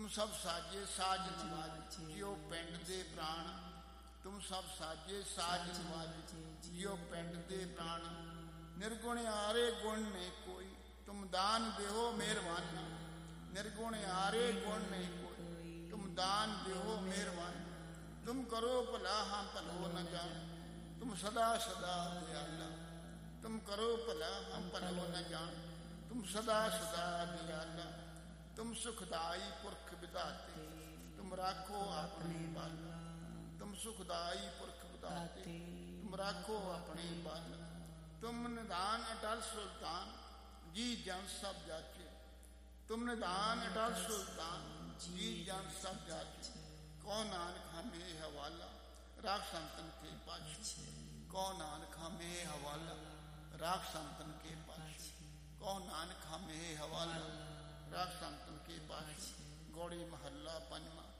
तुम सब साजे साज नवाज जियो पिंड दे प्राण। तुम सब साजे साज नवाज जियो पिंड दे प्राण। निर्गुण आरे गुण नहीं कोई तुम दान देहो मेहरबानी। निर्गुण आरे गुण नहीं कोई तुम दान देहो मेहरबानी। तुम करो भला हाँ भलो न जान तुम सदा सदा दयाला। तुम करो भला हम भलो न जान तुम सदा सदा दयाला। तुम सुखदाई पुरख विधाते तुम राखो अपने बाला। तुम सुखदाई पुरख विधाते तुम राखो अपने बाला। तुम निदान अटल सुल्तान जी जन सब जाचे। तुम निदान अटल सुल्तान जी जन सब जाचे। कौ नानक हमें हवाला राख संतन के पाछे। कौ नानक हमें हवाला राख संतन के पाछे। कौ नानक हमें हवाला राख संतन के पाछे। गौड़ी महला पंजवा।